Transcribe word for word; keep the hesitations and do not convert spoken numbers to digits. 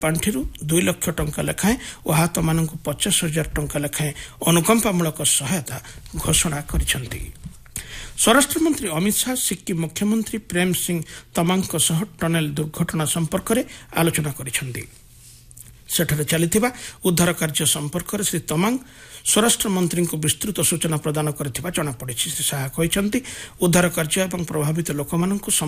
ପାଣ୍ଠିରୁ ଦୁଇ ଲକ୍ଷ ଟଙ୍କା ଲେଖାଏଁ ଓ ଆହତମାନଙ୍କୁ ପଚାଶ ହଜାର ଟଙ୍କା ଲେଖାଏଁ ଅନୁକମ୍ପାମୂଳକ ସହାୟତା ଘୋଷଣା କରିଛନ୍ତି। ସ୍ୱରାଷ୍ଟ୍ରମନ୍ତ୍ରୀ ଅମିତ ଶାହା ସିକ୍କିମ୍ ମୁଖ୍ୟମନ୍ତ୍ରୀ ପ୍ରେମ ସିଂ ତମାଙ୍ଗଙ୍କ ସହ ଟନେଲ ଦୁର୍ଘଟଣା ସମ୍ପର୍କରେ ଆଲୋଚନା କରିଛନ୍ତି। ସେଠାରେ ଚାଲିଥିବା ଉଦ୍ଧାର କାର୍ଯ୍ୟ ସମ୍ପର୍କରେ ଶ୍ରୀ ତମାଙ୍ଗ ସ୍ୱରାଷ୍ଟ୍ରମନ୍ତ୍ରୀଙ୍କୁ ବିସ୍ତୃତ ସୂଚନା ପ୍ରଦାନ କରିଥିବା ଜଣାପଡ଼ିଛି। ଶ୍ରୀ ଶାହା କହିଛନ୍ତି ଉଦ୍ଧାର କାର୍ଯ୍ୟ ଏବଂ ପ୍ରଭାବିତ ଲୋକମାନଙ୍କୁ